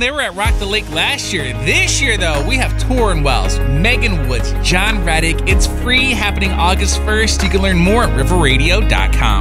They were at Rock the Lake last year. This year, though, we have Torrin Wells, Megan Woods, John Reddick. It's free, happening August 1st. You can learn more at riverradio.com.